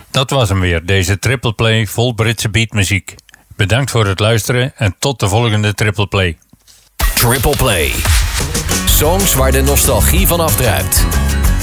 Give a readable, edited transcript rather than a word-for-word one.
Dat was hem weer, deze Triple Play vol Britse beatmuziek. Bedankt voor het luisteren en tot de volgende Triple Play. Triple Play. Songs waar de nostalgie van afdruipt.